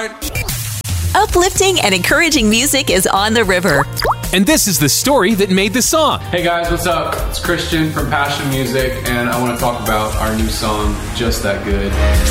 right. Uplifting and encouraging music is on the river. And this is the story that made the song. Hey guys, what's up? It's Christian from Passion Music, and I want to talk about our new song, Just That Good.